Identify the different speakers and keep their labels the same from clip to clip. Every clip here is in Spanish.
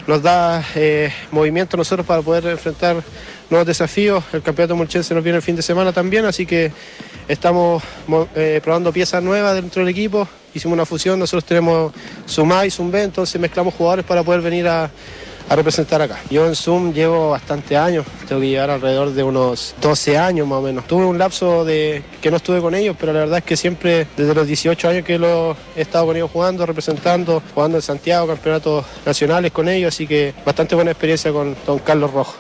Speaker 1: nos da movimiento a nosotros para poder enfrentar nuevos desafíos. El campeonato Mulchen se nos viene el fin de semana también, así que estamos probando piezas nuevas dentro del equipo. Hicimos una fusión, nosotros tenemos Zoom A y Zoom B, entonces mezclamos jugadores para poder venir a representar acá. Yo en Zoom llevo bastantes años, tengo que llevar alrededor de unos 12 años más o menos. Tuve un lapso que no estuve con ellos, pero la verdad es que siempre, desde los 18 años que he estado con ellos jugando, representando, jugando en Santiago, campeonatos nacionales con ellos, así que bastante buena experiencia con don Carlos Rojo.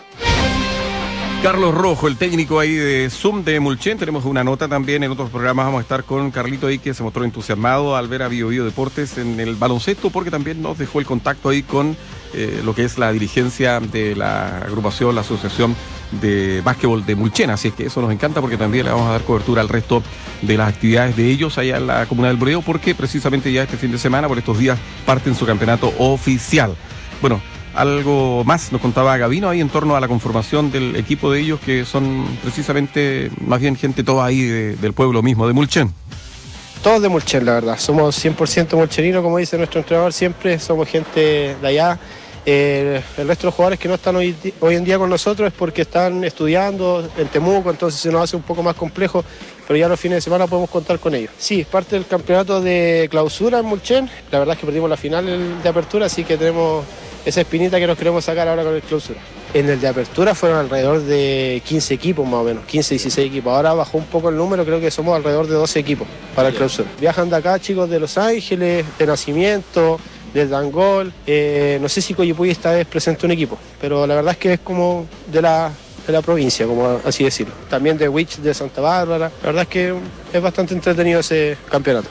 Speaker 2: Carlos Rojo, el técnico ahí de Zoom de Mulchen. Tenemos una nota también en otros programas. Vamos a estar con Carlito ahí, que se mostró entusiasmado al ver a Bio Bio Deportes en el baloncesto, porque también nos dejó el contacto ahí con lo que es la dirigencia de la agrupación, la asociación de básquetbol de Mulchen. Así es que eso nos encanta, porque también le vamos a dar cobertura al resto de las actividades de ellos allá en la comuna del Bureo, porque precisamente ya este fin de semana, por estos días, parten su campeonato oficial. Bueno, algo más nos contaba Gavino ahí en torno a la conformación del equipo de ellos, que son precisamente más bien gente toda ahí del pueblo mismo, de Mulchen.
Speaker 1: Todos de Mulchen, la verdad. Somos 100% mulcherinos, como dice nuestro entrenador siempre. Somos gente de allá. El resto de los jugadores que no están hoy en día con nosotros es porque están estudiando en Temuco, entonces se nos hace un poco más complejo, pero ya los fines de semana podemos contar con ellos. Sí, es parte del campeonato de clausura en Mulchen. La verdad es que perdimos la final de apertura, así que tenemos esa espinita que nos queremos sacar ahora con el clausura. En el de apertura fueron alrededor de 15 equipos más o menos, 15, 16 equipos. Ahora bajó un poco el número, creo que somos alrededor de 12 equipos para el clausura. Viajan de acá chicos de Los Ángeles, de Nacimiento, del Dangol. No sé si Coyipulli esta vez presentó un equipo, pero la verdad es que es como de la provincia, como así decirlo. También de Witch de Santa Bárbara. La verdad es que es bastante entretenido ese campeonato.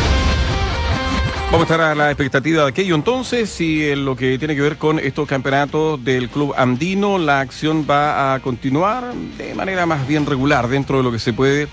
Speaker 2: Vamos a estar a la expectativa de aquello entonces, y en lo que tiene que ver con estos campeonatos del Club Andino, la acción va a continuar de manera más bien regular dentro de lo que se puede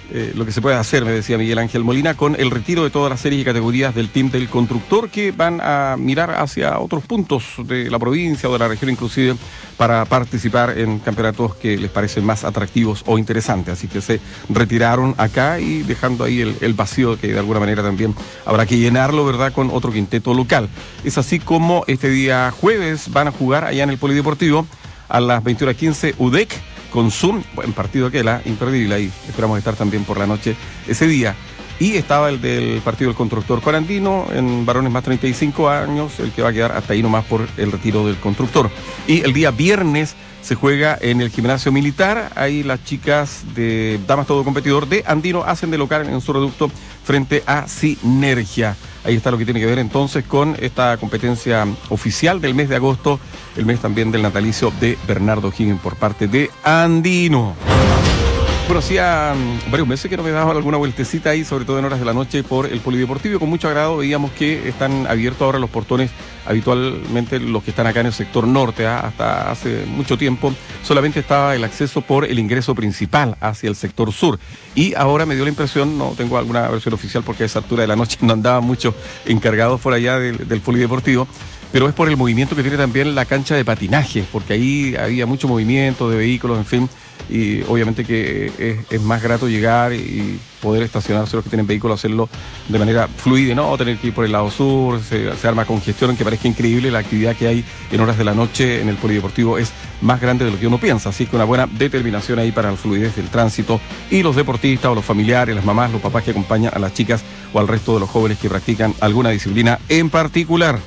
Speaker 2: hacer, me decía Miguel Ángel Molina, con el retiro de todas las series y categorías del team del constructor, que van a mirar hacia otros puntos de la provincia o de la región inclusive, para participar en campeonatos que les parecen más atractivos o interesantes. Así que se retiraron acá y dejando ahí el vacío, que de alguna manera también habrá que llenarlo, ¿verdad?, con otro quinteto local. Es así como este día jueves van a jugar allá en el Polideportivo a las 21:15 UDEC con Zoom, buen partido que la imperdible ahí. Esperamos estar también por la noche ese día. Y estaba el del partido del constructor con Andino, en varones más 35 años, el que va a quedar hasta ahí nomás por el retiro del constructor. Y el día viernes se juega en el gimnasio militar. Ahí las chicas de Damas Todo Competidor de Andino hacen de local en su reducto frente a Sinergia. Ahí está lo que tiene que ver entonces con esta competencia oficial del mes de agosto, el mes también del natalicio de Bernardo Higgins por parte de Andino. Bueno, hacía varios meses que no me daba alguna vueltecita ahí, sobre todo en horas de la noche, por el Polideportivo, y con mucho agrado veíamos que están abiertos ahora los portones, habitualmente los que están acá en el sector norte. Hasta hace mucho tiempo solamente estaba el acceso por el ingreso principal hacia el sector sur, y ahora me dio la impresión, no tengo alguna versión oficial porque a esa altura de la noche no andaban muchos encargados por allá del Polideportivo, pero es por el movimiento que tiene también la cancha de patinaje, porque ahí había mucho movimiento de vehículos, en fin, y obviamente que es más grato llegar y poder estacionarse los que tienen vehículos, hacerlo de manera fluida, no tener que ir por el lado sur, se arma congestión, aunque parezca increíble, la actividad que hay en horas de la noche en el Polideportivo es más grande de lo que uno piensa, así que una buena determinación ahí para la fluidez del tránsito, y los deportistas o los familiares, las mamás, los papás que acompañan a las chicas o al resto de los jóvenes que practican alguna disciplina en particular.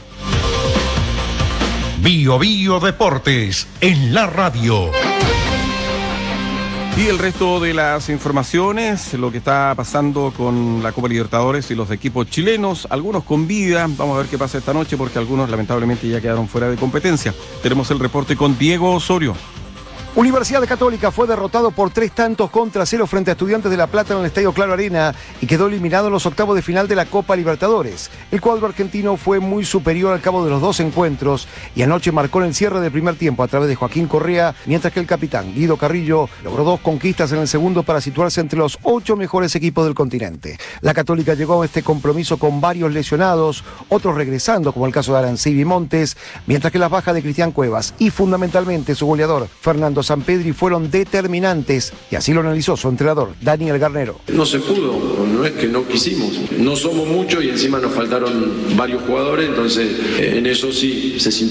Speaker 3: Bio Bio Deportes en la radio.
Speaker 2: Y el resto de las informaciones, lo que está pasando con la Copa Libertadores y los equipos chilenos, algunos con vida. Vamos a ver qué pasa esta noche, porque algunos lamentablemente ya quedaron fuera de competencia. Tenemos el reporte con Diego Osorio.
Speaker 4: Universidad Católica fue derrotado por 3-0 frente a Estudiantes de La Plata en el Estadio Claro Arena y quedó eliminado en los octavos de final de la Copa Libertadores. El cuadro argentino fue muy superior al cabo de los dos encuentros y anoche marcó en el cierre del primer tiempo a través de Joaquín Correa, mientras que el capitán Guido Carrillo logró 2 conquistas en el segundo para situarse entre los 8 mejores equipos del continente. La Católica llegó a este compromiso con varios lesionados, otros regresando, como el caso de Arancibia y Montes, mientras que las bajas de Cristian Cuevas y fundamentalmente su goleador Fernando Sampedri fueron determinantes, y así lo analizó su entrenador Daniel Garnero.
Speaker 5: No se pudo, no es que no quisimos, no somos muchos y encima nos faltaron varios jugadores, entonces en eso sí se sintió